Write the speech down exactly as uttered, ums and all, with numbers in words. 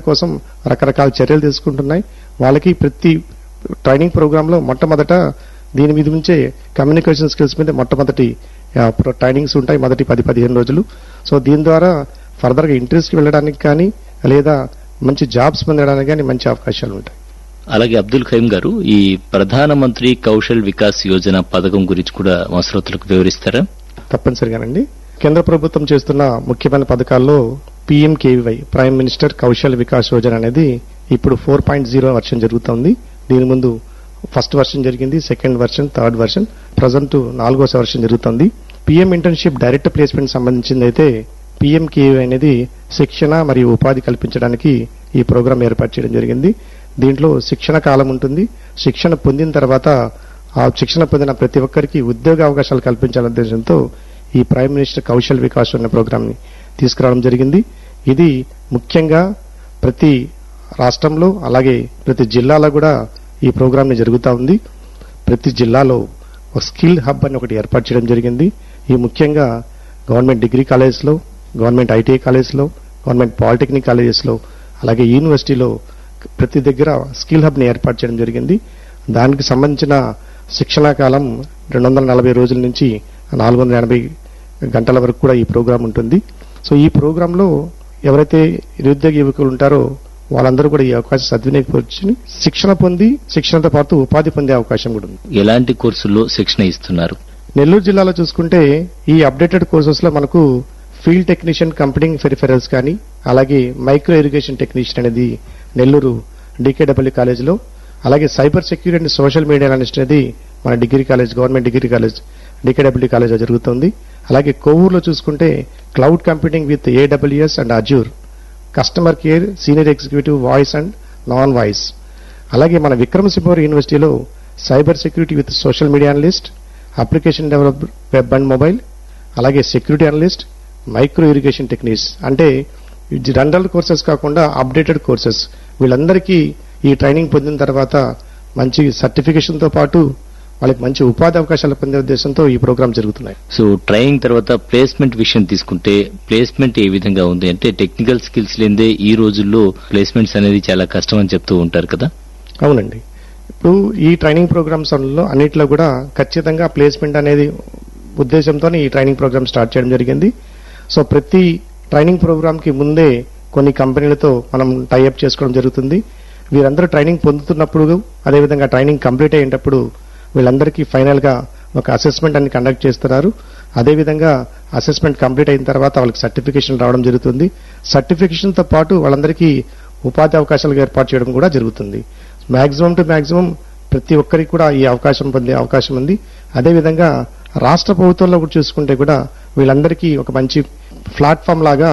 కోసం రకరకాల చర్యలు తీసుకుంటున్నాయి. వాళ్ళకి ప్రతి ట్రైనింగ్ ప్రోగ్రామ్ లో మొట్టమొదట దీని మీద నుంచే కమ్యూనికేషన్ స్కిల్స్ మీద మొట్టమొదటి ట్రైనింగ్స్ ఉంటాయి, మొదటి పది పదిహేను రోజులు. సో దీని ద్వారా ఫర్దర్ గా ఇంటర్వ్యూస్కి వెళ్ళడానికి కానీ లేదా మంచి జాబ్స్ పొందడానికి కానీ మంచి అవకాశాలు ఉంటాయి. అలాగే అబ్దుల్ ఖయీం గారు, ఈ ప్రధానమంత్రి కౌశల్ వికాస్ యోజన పథకం గురించి కూడా మా శ్రోతలకు వివరిస్తారా? తప్పనిసరిగానండి. కేంద్ర ప్రభుత్వం చేస్తున్న ముఖ్యమైన పథకాల్లో PMKVY prime minister Kaushal Vikas Yojana అనేది ఇప్పుడు ఫోర్ పాయింట్ జీరో వర్షన్ జరుగుతోంది. దీని ముందు ఫస్ట్ వర్షన్ జరిగింది, second version, third version, present నాలుగో వర్షన్ జరుగుతోంది. పీఎం ఇంటర్న్షిప్ డైరెక్ట్ ప్లేస్మెంట్ సంబంధించింది అయితే పీఎంకేవీవై అనేది శిక్షణ మరియు ఉపాధి కల్పించడానికి ఈ ప్రోగ్రాం ఏర్పాటు చేయడం జరిగింది. దీంట్లో శిక్షణ కాలం ఉంటుంది. శిక్షణ పొందిన తర్వాత ఆ శిక్షణ పొందిన ప్రతి ఒక్కరికి ఉద్యోగ అవకాశాలు కల్పించాలనే ఉద్దేశంతో ఈ ప్రైమ్ మినిస్టర్ కౌశల్ వికాస్ అనే ప్రోగ్రామ్ ని తీసుకురావడం జరిగింది. ఇది ముఖ్యంగా ప్రతి రాష్ట్రంలో అలాగే ప్రతి జిల్లాలో కూడా ఈ ప్రోగ్రామ్ ని జరుగుతూ ఉంది. ప్రతి జిల్లాలో ఒక స్కిల్ హబ్ అని ఒకటి ఏర్పాటు చేయడం జరిగింది. ఈ ముఖ్యంగా గవర్నమెంట్ డిగ్రీ కాలేజెస్ లో, గవర్నమెంట్ ఐటీఐ కాలేజెస్ లో, గవర్నమెంట్ పాలిటెక్నిక్ కాలేజెస్ లో అలాగే యూనివర్సిటీలో ప్రతి దగ్గర స్కిల్ హబ్ ని ఏర్పాటు చేయడం జరిగింది. దానికి సంబంధించిన శిక్షణా కాలం రెండు వందల నలభై రోజుల నుంచి నాలుగు వందల ఎనభై గంటల వరకు కూడా ఈ ప్రోగ్రాం ఉంటుంది. సో ఈ ప్రోగ్రామ్ లో ఎవరైతే నిరుద్యోగ యువకులు ఉంటారో వాళ్ళందరూ కూడా ఈ అవకాశం సద్వినియోగపరుచుకుని శిక్షణ పొంది శిక్షణతో పాటు ఉపాధి పొందే అవకాశం కూడా ఉంది. ఎలాంటి కోర్సుల్లో శిక్షణ ఇస్తున్నారు? నెల్లూరు జిల్లాలో చూసుకుంటే ఈ అప్డేటెడ్ కోర్సెస్ లో మనకు ఫీల్డ్ టెక్నీషియన్ కంపెనీ పెరిఫెరల్స్ కానీ అలాగే మైక్రో ఇరిగేషన్ టెక్నీషియన్ అనేది నెల్లూరు డీకేడబ్ల్యూ కాలేజీలో, అలాగే cyber security and social media analyst అనేది మన degree college government degree college DKW కాలేజ్లో జరుగుతుంది. అలాగే కొవ్వూరులో చూసుకుంటే cloud computing with AWS and Azure, customer care, senior executive voice and non voice. అలాగే మన విక్రమసింహపురం యూనివర్సిటీలో cyber security with social media analyst, application develop web and mobile, అలాగే security analyst, micro irrigation techniques. అంటే general courses కాకుండా updated courses. వీళ్ళందరికీ ఈ training పొందిన తర్వాత మంచి సర్టిఫికేషన్ తో పాటు వాళ్ళకి మంచి ఉపాధి అవకాశాలు పొందే ఉద్దేశంతో ఈ ప్రోగ్రామ్ జరుగుతున్నాయి. సో ట్రైనింగ్ తర్వాత ప్లేస్మెంట్ విషయం తీసుకుంటే ప్లేస్మెంట్ ఏ విధంగా ఉంది అంటే టెక్నికల్ స్కిల్స్ లేదే ఈ రోజుల్లో ప్లేస్మెంట్స్ అనేది చాలా కష్టం అని చెప్తూ ఉంటారు కదా? అవునండి. ఇప్పుడు ఈ ట్రైనింగ్ ప్రోగ్రామ్స్ అన్నింటిలో కూడా ఖచ్చితంగా ప్లేస్మెంట్ అనేది ఉద్దేశంతోనే ఈ ట్రైనింగ్ ప్రోగ్రామ్ స్టార్ట్ చేయడం జరిగింది. సో ప్రతి ట్రైనింగ్ ప్రోగ్రామ్ కి ముందే కొన్ని కంపెనీలతో మనం టైఅప్ చేసుకోవడం జరుగుతుంది. వీరందరూ ట్రైనింగ్ పొందుతున్నప్పుడు అదేవిధంగా ట్రైనింగ్ కంప్లీట్ అయ్యేటప్పుడు వీళ్ళందరికీ ఫైనల్ గా ఒక అసెస్మెంట్ అని కండక్ట్ చేస్తున్నారు. అదేవిధంగా అసెస్మెంట్ కంప్లీట్ అయిన తర్వాత వాళ్ళకి సర్టిఫికేషన్ రావడం జరుగుతుంది. సర్టిఫికేషన్ తో పాటు వాళ్ళందరికీ ఉపాధి అవకాశాలు ఏర్పాటు చేయడం కూడా జరుగుతుంది. మాక్సిమం టు మాక్సిమం ప్రతి ఒక్కరికి కూడా ఈ అవకాశం పొందే అవకాశం ఉంది. అదేవిధంగా రాష్ట్ర ప్రభుత్వంలో కూడా చూసుకుంటే కూడా వీళ్ళందరికీ ఒక మంచి ప్లాట్ఫామ్ లాగా